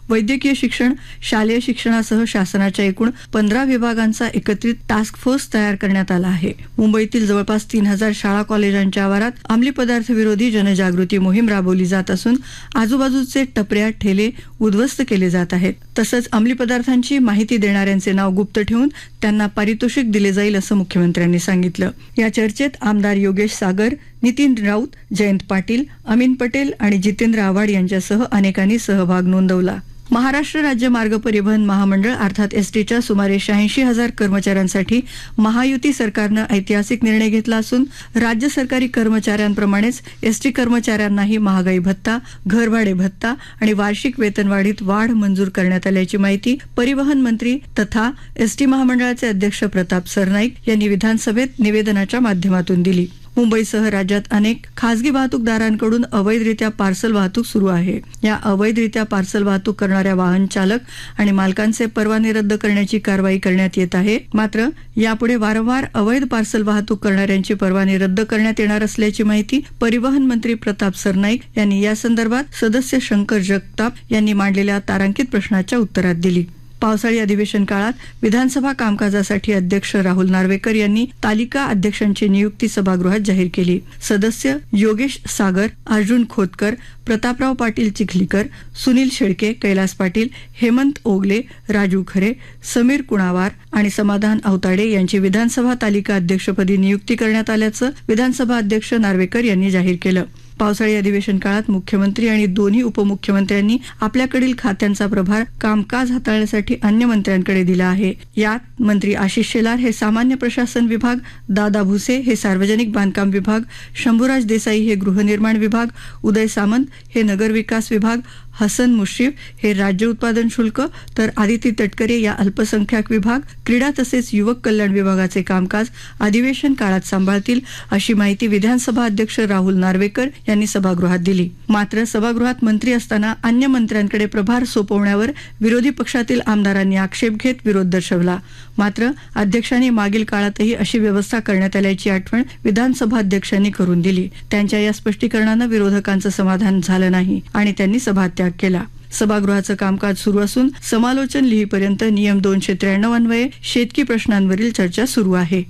वैद्यकीय शिक्षण, शालेय शिक्षणासह शासनाच्या एकूण 15 विभागांचा एकत्रित टास्क फोर्स तयार करण्यात आला आहे. मुंबईतील जवळपास 3000 शाळा कॉलेजांच्या आवारात अंमली पदार्थ विरोधी जनजागृती मोहीम राबवली जात असून आजूबाजूचे टपऱ्या ठेले उद्ध्वस्त केले जात आहेत. तसंच अंमली पदार्थांची माहिती देणाऱ्यांचे नाव गुप्त ठेवून त्यांना पारितोषिक दिले जाईल असं मुख्यमंत्र्यांनी सांगितलं. या चर्चेत आमदार योगेश सागर, नितीन राऊत, जयंत पाटील, अमीन पटेल आणि जितेंद्र आव्हाड यांच्यासह अनेकांनी सहभाग नोंदवला. महाराष्ट्र राज्य मार्ग परिवहन महामंडळ अर्थात एसटीच्या सुमारे 86,000 कर्मचाऱ्यांसाठी महायुती सरकारनं ऐतिहासिक निर्णय घेतला असून राज्य सरकारी कर्मचाऱ्यांप्रमाणेच एसटी कर्मचाऱ्यांनाही महागाई भत्ता, घरभाडे भत्ता आणि वार्षिक वेतनवाढीत वाढ मंजूर करण्यात आल्याची माहिती परिवहन मंत्री तथा एसटी महामंडळाचे अध्यक्ष प्रताप सरनाईक यांनी विधानसभेत निवेदनाच्या माध्यमातून दिली. मुंबईसह राज्यात अनेक खासगी वाहतूकदारांकडून अवैधरित्या पार्सल वाहतूक सुरू आहे. या अवैधरित्या पार्सल वाहतूक करणाऱ्या वाहन चालक आणि मालकांचे परवाने रद्द करण्याची कारवाई करण्यात येत आहे. मात्र यापुढे वारंवार अवैध पार्सल वाहतूक करणाऱ्यांची परवाने रद्द करण्यात येणार असल्याची माहिती परिवहन मंत्री प्रताप सरनाईक यांनी या संदर्भात सदस्य शंकर जगताप यांनी मांडलेल्या तारांकित प्रश्नाच्या उत्तरात दिली. पावसाळी अधिवेशन काळात विधानसभा कामकाजासाठी अध्यक्ष राहुल नार्वेकर यांनी तालिका अध्यक्षांची नियुक्ती सभागृहात जाहीर केली. सदस्य योगेश सागर, अर्जुन खोतकर, प्रतापराव पाटील चिखलीकर, सुनील शेळके, कैलास पाटील, हेमंत ओगले, राजू खरे, समीर कुणावार आणि समाधान अवताडे यांची विधानसभा तालिका अध्यक्षपदी नियुक्ती करण्यात आल्याचं विधानसभा अध्यक्ष नार्वेकर यांनी जाहीर केलं. पावसाळी अधिवेशन काळात मुख्यमंत्री आणि दोन्ही उपमुख्यमंत्र्यांनी आपल्याकडील खात्यांचा प्रभार कामकाज हाताळण्यासाठी अन्य मंत्र्यांकडे दिला आहे. यात मंत्री आशिष शेलार हे सामान्य प्रशासन विभाग, दादा भुसे हे सार्वजनिक बांधकाम विभाग, शंभूराज देसाई हे गृहनिर्माण विभाग, उदय सामंत हे नगरविकास विभाग, हसन मुश्रीफ हे राज्य उत्पादन शुल्क तर आदिती तटकरे या अल्पसंख्याक विभाग, क्रीडा तसेच युवक कल्याण विभागाचे कामकाज अधिवेशन काळात सांभाळतील अशी माहिती विधानसभा अध्यक्ष राहुल नार्वेकर यांनी सभागृहात दिली. मात्र सभागृहात मंत्री असताना अन्य मंत्र्यांकडे प्रभार सोपवण्यावर विरोधी पक्षातील आमदारांनी आक्षेप घेत विरोध दर्शवला. मात्र अध्यक्षांनी मागील काळातही अशी व्यवस्था करण्यात आल्याची आठवण विधानसभा अध्यक्षांनी करून दिली. त्यांच्या या स्पष्टीकरणानं विरोधकांचं समाधान झालं नाही आणि त्यांनी सभात्याग केला. सभागृहाचं कामकाज सुरू असून समालोचन लिहीपर्यंत नियम 293 अन्वये शेतकी प्रश्नांवरील चर्चा सुरू आहे.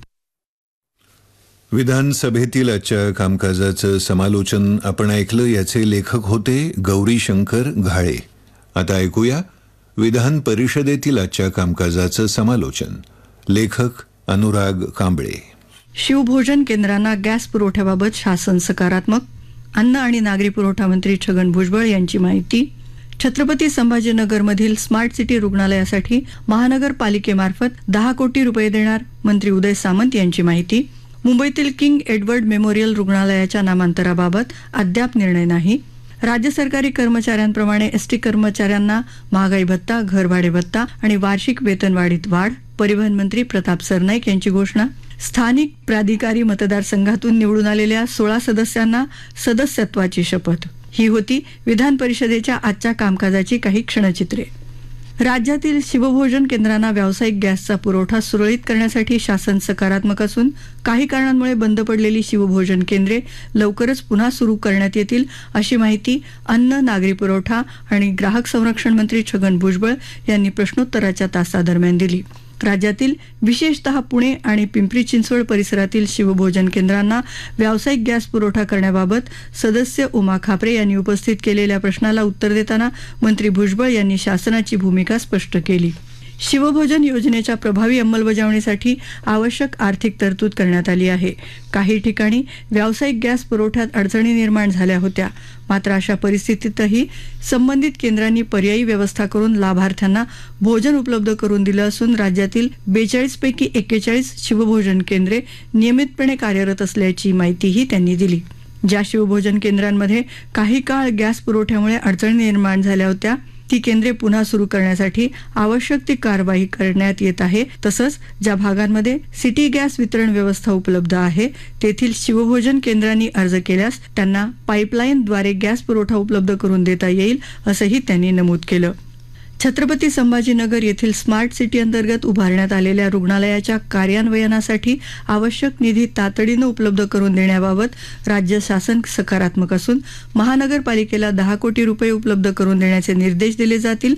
विधानसभेतील आजच्या कामकाजाचं समालोचन आपण ऐकलं. याचे लेखक होते गौरीशंकर घाळे. आता ऐकूया विधान परिषदेतील आजच्या कामकाजाचं समालोचन. लेखक अनुराग कांबळे. शिवभोजन केंद्रांना गॅस पुरवठ्याबाबत शासन सकारात्मक. अन्न आणि नागरी पुरवठा मंत्री छगन भुजबळ यांची माहिती. छत्रपती संभाजीनगरमधील स्मार्ट सिटी रुग्णालयासाठी महानगरपालिकेमार्फत 10 कोटी रुपये देणार, मंत्री उदय सामंत यांची माहिती. मुंबईतील किंग एडवर्ड मेमोरियल रुग्णालयाच्या नामांतराबाबत अद्याप निर्णय नाही. राज्य सरकारी कर्मचाऱ्यांप्रमाणे एसटी कर्मचाऱ्यांना महागाई भत्ता, घरभाडे भत्ता आणि वार्षिक वेतनवाढीत वाढ, परिवहन मंत्री प्रताप सरनाईक यांची घोषणा. स्थानिक प्राधिकारी मतदारसंघातून निवडून आलेल्या 16 सदस्यांना सदस्यत्वाची शपथ. ही होती विधान परिषदेच्या आजच्या कामकाजाची काही क्षणचित्रे. राज्यातील शिवभोजन केंद्रांना व्यावसायिक गॅसचा पुरवठा सुरळीत करण्यासाठी शासन सकारात्मक असून काही कारणांमुळे बंद पडलेली शिवभोजन केंद्रे लवकरच पुन्हा सुरू करण्यात येतील अशी माहिती अन्न, नागरी पुरवठा आणि ग्राहक संरक्षण मंत्री छगन भुजबळ यांनी प्रश्नोत्तराच्या तासादरम्यान दिली. राज्यातील विशेषतः पुणे आणि पिंपरी चिंचवड परिसरातील शिवभोजन केंद्रांना व्यावसायिक गॅस पुरवठा करण्याबाबत सदस्य उमा खापरे यांनी उपस्थित केलेल्या प्रश्नाला उत्तर देताना मंत्री भुजबळ यांनी शासनाची भूमिका स्पष्ट केली. शिवभोजन योजनेच्या प्रभावी अंमलबजावणीसाठी आवश्यक आर्थिक तरतूद करण्यात आली आहे. काही ठिकाणी व्यावसायिक गॅस पुरवठ्यात अडचणी निर्माण झाल्या होत्या. मात्र अशा परिस्थितीतही संबंधित केंद्रांनी पर्यायी व्यवस्था करून लाभार्थ्यांना भोजन उपलब्ध करून दिलं असून राज्यातील 42 पैकी 41 शिवभोजन केंद्रे नियमितपणे कार्यरत असल्याची माहितीही त्यांनी दिली. ज्या शिवभोजन केंद्रांमध्ये काही काळ गॅस पुरवठ्यामुळे अडचणी निर्माण झाल्या होत्या ती केंद्रे पुन्हा सुरू करण्यासाठी आवश्यक ती कारवाई करण्यात येत आहे. तसंच ज्या भागांमध्ये सिटी गॅस वितरण व्यवस्था उपलब्ध आहे तेथील शिवभोजन केंद्रांनी अर्ज केल्यास त्यांना पाईपलाईनद्वारे गॅस पुरवठा उपलब्ध करून देता येईल असंही त्यांनी नमूद केलं. छत्रपती संभाजीनगर येथील स्मार्ट सिटी अंतर्गत उभारण्यात आलेल्या रुग्णालयाच्या कार्यान्वयनासाठी आवश्यक निधी तातडीनं उपलब्ध करून देण्याबाबत राज्य शासन सकारात्मक असून महानगरपालिकेला 10 कोटी रुपये उपलब्ध करून देण्याचे निर्देश दिले जातील